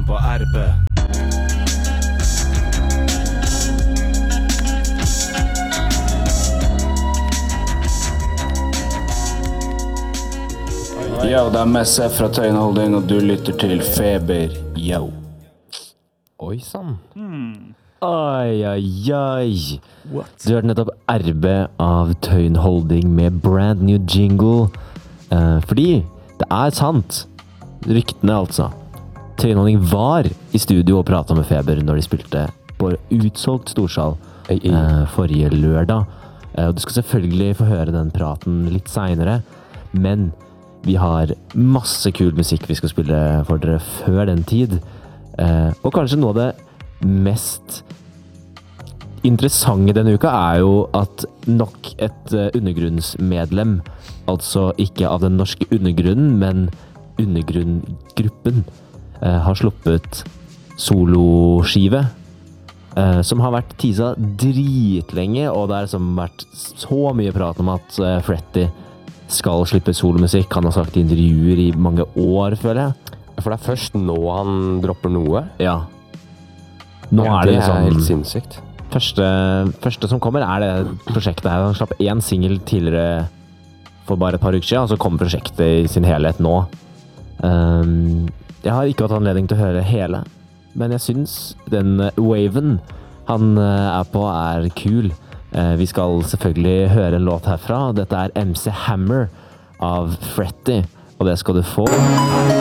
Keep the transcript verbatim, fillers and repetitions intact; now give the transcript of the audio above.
på R B. Yo, det er Messe fra Tøyen Holding, og du lytter til Feber, yo. Oi, sann. Hmm. Oi, oi, oi. What? Du hørte nettopp R B av Tøyen Holding med brand new jingle. Eh, fordi det er sant. Ryktene, altså. Tøyen Holding var i studio og pratet med Feber når de spilte på utsolgt storsal eh, forrige lørdag. Eh, og du skal selvfølgelig få høre den praten litt senere, men vi har masse kul musikk vi skal spille for dere før den tid. Eh, og kanskje noe av det mest interessante denne uka er jo at nok et uh, undergrunnsmedlem, altså ikke av den norske undergrunnen, men undergrunngruppen, uh, har sluppet soloskive, uh, som har vært teasa dritlenge, og det har liksom vært så mye prat om at uh, Fretty skal slippe solomusikk. Han har sagt i intervjuer i mange år, føler jeg. For det er først nå han dropper noe. Ja. Nå ja, er det, det liksom... er helt sinnssykt. Første, første som kommer er det prosjektet her. Han slapp en single tidligere for bare et par uker siden, og så kommer prosjektet i sin helhet nå. Um, jeg har ikke hatt anledning til å høre hele, men jeg synes den waven han er på er kul. Uh, vi skal selvfølgelig høre en låt herfra. Dette er M C Hammer av Fretty, og det skal du få.